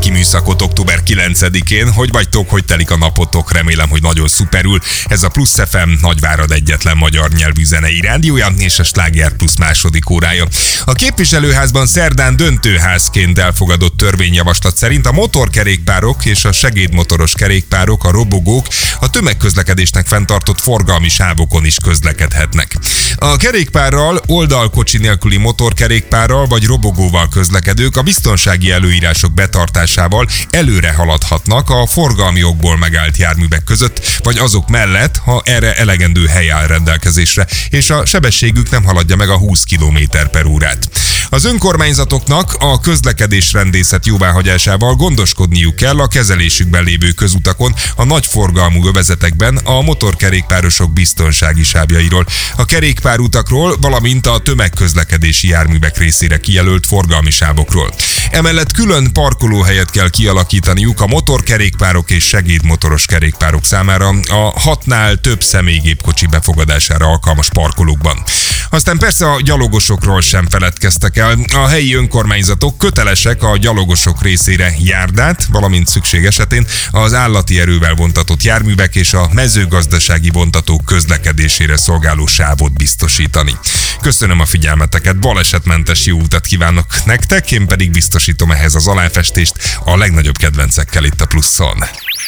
mérnöki műszakot október 9-én. Hogy vagytok, hogy telik a napotok? Remélem, hogy nagyon szuperül. Ez a Plusz FM, Nagyvárad egyetlen magyar nyelvű zenei rádiója és a Sláger Plusz második órája. A képviselőházban szerdán döntőházként elfogadott törvényjavaslat szerint a motorkerékpárok és a segédmotoros kerékpárok, a robogók a tömegközlekedésnek fenntartott forgalmi sávokon is közlekedhetnek. A kerékpárral, oldalkocsi nélküli motorkerékpárral vagy robogóval közlekedők a biztonsági előírások betartásával előre haladhatnak a forgalmi okból megállt járművek között, vagy azok mellett, ha erre elegendő hely áll rendelkezésre, és a sebességük nem haladja meg a 20 km/órát. Az önkormányzatoknak a közlekedésrendészet jóváhagyásával gondoskodniuk kell a kezelésükben lévő közutakon, a nagyforgalmú övezetekben a motorkerékpárosok biztonsági sávjairól, a kerékpárutakról, valamint a tömegközlekedési járművek részére kijelölt forgalmi sávokról. Emellett külön parkolóhelyet kell kialakítaniuk a motorkerékpárok és segédmotoros kerékpárok számára a 6-nál több személygépkocsi befogadására alkalmas parkolókban. Aztán persze a gyalogosokról sem feledkeztek el. A helyi önkormányzatok kötelesek a gyalogosok részére járdát, valamint szükség esetén az állati erővel vontatott járművek és a mezőgazdasági vontatók közlekedésére szolgáló sávot biztosítani. Köszönöm a figyelmeteket, balesetmentes jó utat kívánok nektek, én pedig biztosítom ehhez az aláfestést a legnagyobb kedvencekkel itt a Pluszon.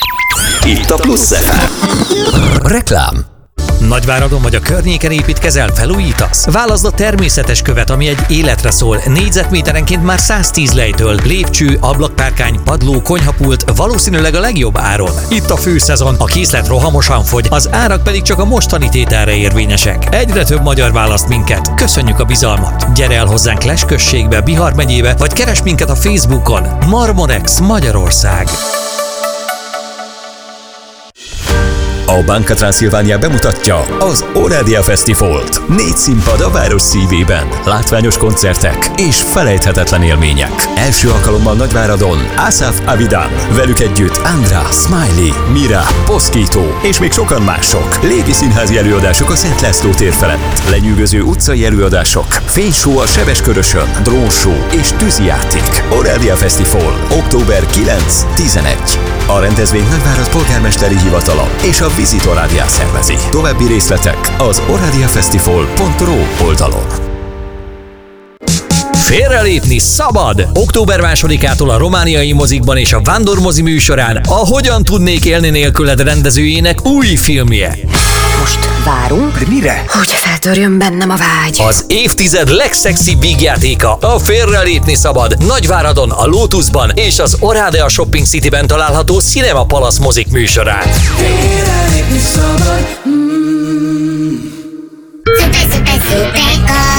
Itt a Plusz FM. Reklám. Nagyváradon vagy a környéken építkezel, felújítasz? Válaszd a természetes követ, ami egy életre szól. Négyzetméterenként már 110 lejtől. Lépcső, ablakpárkány, padló, konyhapult, valószínűleg a legjobb áron. Itt a főszezon, a készlet rohamosan fogy, az árak pedig csak a mostani tételre érvényesek. Egyre több magyar választ minket. Köszönjük a bizalmat. Gyere el hozzánk Less községbe, Bihar megyébe, vagy keresd minket a Facebookon. Marmorex Magyarország. A Banca Transilvania bemutatja az Orádia Fesztivált. 4 színpad a város szívében, látványos koncertek és felejthetetlen élmények. Első alkalommal Nagyváradon Asaf Avidan, velük együtt Andra, Smiley, Mira, Poszkító és még sokan mások. Légi színházi előadások a Szent László tér felett, lenyűgöző utcai előadások, fényshow a Sebeskörösön, drónshow és tűzijáték. Orádia Fesztivál, október 9-11. A rendezvény Nagyvárad polgármesteri hivatala és a Visit Orádia szervezi. További részletek az oradiafestival.ru oldalon. Félrelépni szabad! Október 2-ától a romániai mozikban és a Vándor mozi műsorán a Hogyan tudnék élni nélküled rendezőjének új filmje. Most várunk. De mire? Hogy feltörjön bennem a vágy. Az évtized legszexibb vígjátéka, a Félrelépni szabad, Nagyváradon, a Lotusban és az Oradea Shopping Cityben található Cinema Palace mozik műsorán. Félrelépni szabad.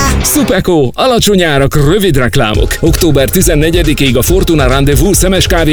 Szupeko, alacsony árak, rövid reklámok. Október 14-ig a Fortuna Rendezvous Szemes